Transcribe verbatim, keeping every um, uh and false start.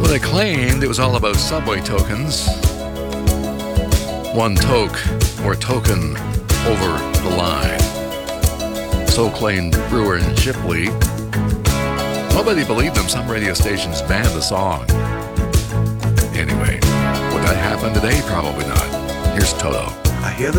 They claimed it was all about subway tokens. One toke or token over the line. So claimed Brewer and Shipley. Nobody believed them. Some radio stations banned the song. Anyway, would that happen today? Probably not. Here's Toto. I hear the